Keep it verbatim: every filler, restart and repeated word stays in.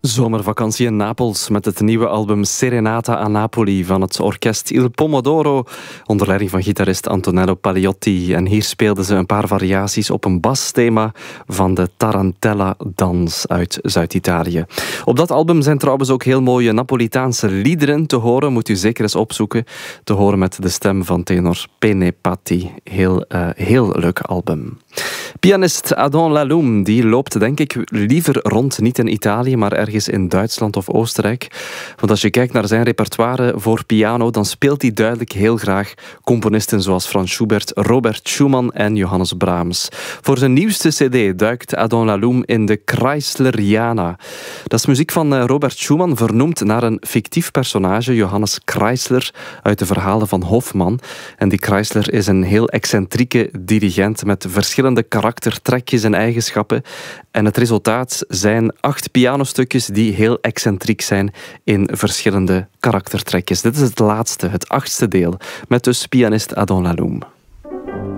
Zomervakantie in Napels met het nieuwe album Serenata a Napoli van het orkest Il Pomodoro onder leiding van gitarist Antonello Paliotti. En hier speelden ze een paar variaties op een basthema van de Tarantella-dans uit Zuid-Italië. Op dat album zijn trouwens ook heel mooie Napolitaanse liederen te horen. Moet u zeker eens opzoeken. Te horen met de stem van tenor Pene Patti. Heel, uh, heel leuk album. Pianist Adon Laloum die loopt denk ik liever rond, niet in Italië, maar ergens in Duitsland of Oostenrijk. Want als je kijkt naar zijn repertoire voor piano, dan speelt hij duidelijk heel graag componisten zoals Franz Schubert, Robert Schumann en Johannes Brahms. Voor zijn nieuwste cd duikt Adon Laloum in de Chreisleriana. Dat is muziek van Robert Schumann, vernoemd naar een fictief personage, Johannes Kreisler, uit de verhalen van Hofmann. En die Kreisler is een heel excentrieke dirigent met verschillende karaktertrekjes en eigenschappen. En het resultaat zijn acht pianostukjes die heel excentriek zijn in verschillende karaktertrekjes. Dit is het laatste, het achtste deel, met dus pianist Adon Laloum.